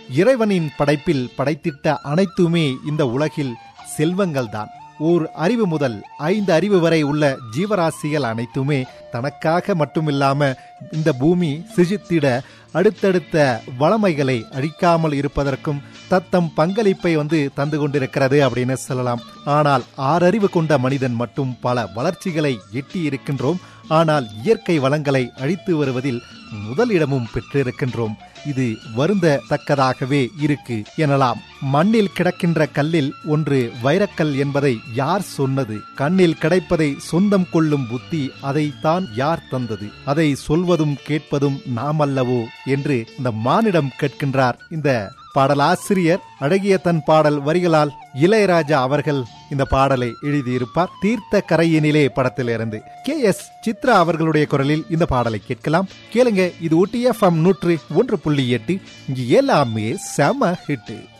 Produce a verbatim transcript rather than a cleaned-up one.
இறைவனின் படைப்பில் படைத்திட்ட அனைத்துமே இந்த உலகில் செல்வங்கள் தான். ஓர் அறிவு முதல் ஐந்து அறிவு வரை உள்ள ஜீவராசிகள் அனைத்துமே தனக்காக மட்டுமில்லாம இந்த பூமி சிஜித்திட அடுத்தடுத்த வளமைகளை அழிக்காமல் இருப்பதற்கும் தத்தம் பங்களிப்பை வந்து தந்து கொண்டிருக்கிறது அப்படின்னு சொல்லலாம். ஆனால் ஆறறிவு கொண்ட மனிதன் மட்டும் பல வளர்ச்சிகளை எட்டி இருக்கின்றோம். ஆனால் இயற்கை வளங்களை அழித்து வருவதில் முதலிடமும் பெற்றிருக்கின்றோம். இது வருந்தத்தக்கதாகவே இருக்கு எனலாம். மண்ணில் கிடக்கின்ற கல்லில் ஒன்று வைரக்கல் என்பதை யார் சொன்னது? கண்ணில் கிடைப்பதை சொந்தம் கொள்ளும் புத்தி அதைத்தான் யார் தந்தது? அதை சொல்வதும் கேட்பதும் நாம் அல்லவோ என்று இந்த மானிடம் கேட்கின்றார். இந்த பாடலாசிரியர் அழகிய தன் பாடல் வரிகளால் இளையராஜா அவர்கள் இந்த பாடலை எழுதியிருப்பார். தீர்த்த கரையினிலே படத்திலிருந்து கே எஸ் சித்ரா அவர்களுடைய குரலில் இந்த பாடலை கேட்கலாம். கேளுங்க, இது ஊட்டி எஃப்எம் நூற்று ஒன்று புள்ளி எட்டு. இங்கு எல்லாமே செம ஹிட்.